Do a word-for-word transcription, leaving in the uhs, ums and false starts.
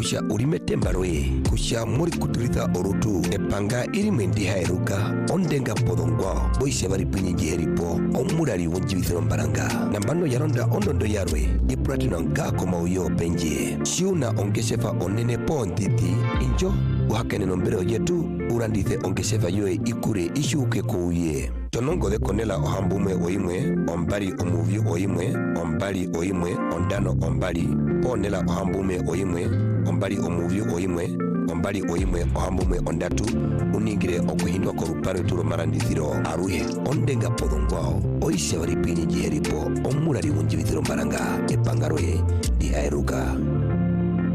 kusha ulimete mbarwe kusha muri kuturitha orutu epanga iri mwendi hairuka ondenga podongwa boise bari pinyi giheripo omurari wonjibithiro mbaranga nambano yaronda ondondo yarwe iplatinum gako mauyo penje shiuna ongeshefa onene ponditi injo uhakene nombero yetu urandithe ongeshefa yoe ikure ishuke kuuye tonongo de konela ohambume oimwe ombali omuvyo oimwe ombali oimwe ondano ombali ponela ohambume oimwe ombali omuvyo oimwe ombali oimwe ohambume ondatu uningire okuhindwa koruparo turo marandithiro aruhe ondenga podongwao oise bari pini jiheripo omurari wunjibithiro mbaranga epangaroye dihairuka.